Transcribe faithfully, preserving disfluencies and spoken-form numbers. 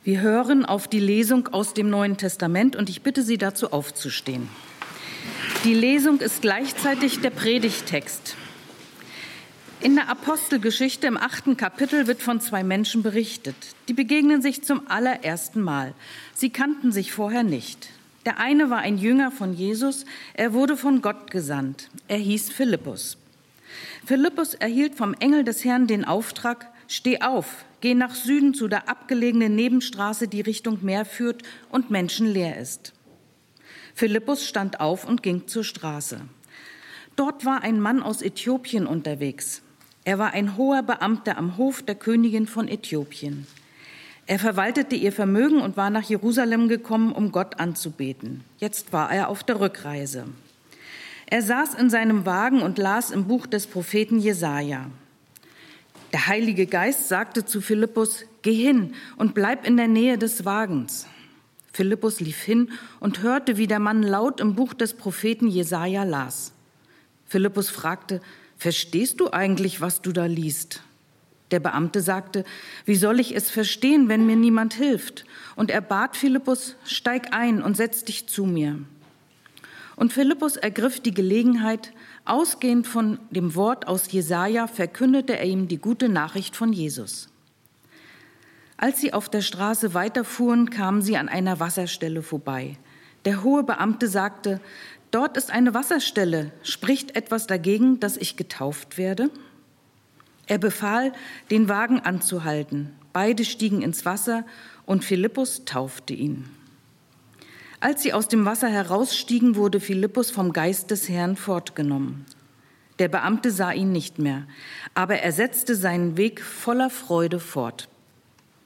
Wir hören auf die Lesung aus dem Neuen Testament und ich bitte Sie dazu aufzustehen. Die Lesung ist gleichzeitig der Predigttext. In der Apostelgeschichte im achten Kapitel wird von zwei Menschen berichtet. Die begegnen sich zum allerersten Mal. Sie kannten sich vorher nicht. Der eine war ein Jünger von Jesus. Er wurde von Gott gesandt. Er hieß Philippus. Philippus erhielt vom Engel des Herrn den Auftrag: Steh auf, geh nach Süden zu der abgelegenen Nebenstraße, die Richtung Meer führt und menschenleer ist. Philippus stand auf und ging zur Straße. Dort war ein Mann aus Äthiopien unterwegs. Er war ein hoher Beamter am Hof der Königin von Äthiopien. Er verwaltete ihr Vermögen und war nach Jerusalem gekommen, um Gott anzubeten. Jetzt war er auf der Rückreise. Er saß in seinem Wagen und las im Buch des Propheten Jesaja. Der Heilige Geist sagte zu Philippus: Geh hin und bleib in der Nähe des Wagens. Philippus lief hin und hörte, wie der Mann laut im Buch des Propheten Jesaja las. Philippus fragte: Verstehst du eigentlich, was du da liest? Der Beamte sagte: Wie soll ich es verstehen, wenn mir niemand hilft? Und er bat Philippus: Steig ein und setz dich zu mir. Und Philippus ergriff die Gelegenheit. Ausgehend von dem Wort aus Jesaja verkündete er ihm die gute Nachricht von Jesus. Als sie auf der Straße weiterfuhren, kamen sie an einer Wasserstelle vorbei. Der hohe Beamte sagte: Dort ist eine Wasserstelle. Spricht etwas dagegen, dass ich getauft werde? Er befahl, den Wagen anzuhalten. Beide stiegen ins Wasser und Philippus taufte ihn. Als sie aus dem Wasser herausstiegen, wurde Philippus vom Geist des Herrn fortgenommen. Der Beamte sah ihn nicht mehr, aber er setzte seinen Weg voller Freude fort.